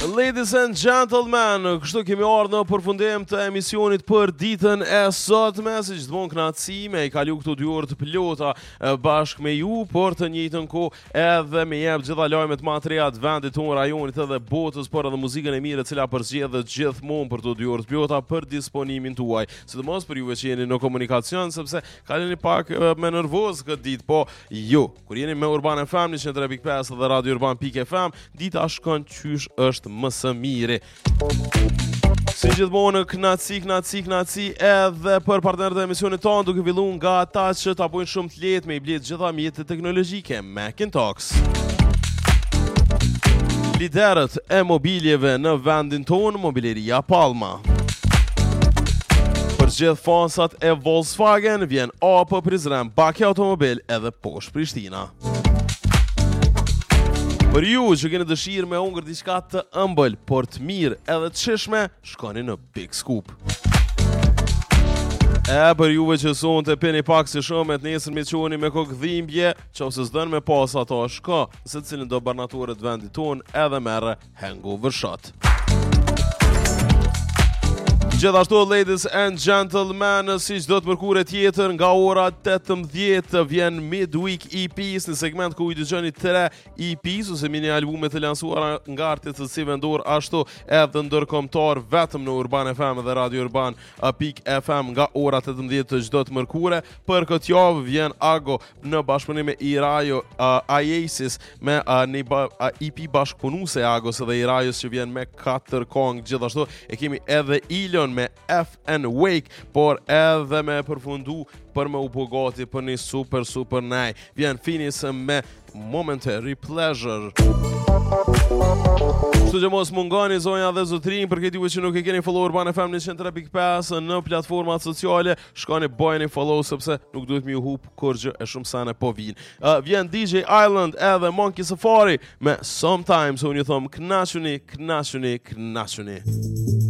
Ladies and gentlemen, kështu kemi ardhur në përfundim të emisionit për ditën e sotme, si gjithmonë kënaqësi me i kalu këto 2 orë të plota bashkë me ju, por të njëjtën kohë edhe me jep gjitha lajmet më të reja të vendit tonë, rajonit edhe botës, por edhe muzikën e mirë e cila përzihet gjithmonë për këto 2 orë të plota për disponimin tuaj. Sidomos për juve që jeni në komunikacion, sepse kaleni pak me nervoz këtë ditë, po ju, kur jeni me Urban FM 103.5 dhe Radio Urban.fm, dita shkon qysh është më së miri. Si gjithmonë knaci edhe për partnerët e emisionit tonë duke filluar nga ata që ta bojnë shumë të lehtë me i blet gjitha mjetet teknologjike Macintosh. Liderët e mobiljeve në vendin tonë, Mobileria Palma. Për gjithë fansat e Volkswagen vjen AP Prizren Baki Automobil edhe poshtë Prishtina. Për ju që keni dëshirë me hongër diçka të ëmbël, por të mirë edhe të shishme, shkoni në Big Scoop. Për juve që sonte peni pak si shumë të nesër me qoni me kokë dhimbje, qofse s'dën me pas ato shko, se cilin do barnaturët vendit ton edhe merre hangover shot. Gjithashtu, ladies and gentlemen, si që do të mërkure tjetër, nga ora 18 vjen Midweek EPs, në segment ku i dëgjoni 3 EPs, ose mini albumet të lansuara nga artistët si vendor, ashtu edhe ndërkombëtar vetëm në Urban FM dhe Radio Urban.fm nga ora 18 të çdo të mërkure. Për këtë javë vjen Ago në bashkëpunim me Irajo Iasis me një EP bashkëpunuese Agos dhe Irajos që vjen me 4 kong. Gjithashtu e kemi edhe Ilion me FN Wake, por edhe me përfundu për me u bogati për një super nej. Vjen Finis me Momentary Pleasure. Kështu që mos mungani zonja dhe zotrin, për këtë juve që nuk e keni follow Urban FM 103.5 në platformat sociale, shkoni bëjeni follow sepse nuk duhet mi u hup kur gjë e shumë sane po vinë. Vjen DJ Island edhe Monkey Safari me Sometimes, unë ju thom knashuni.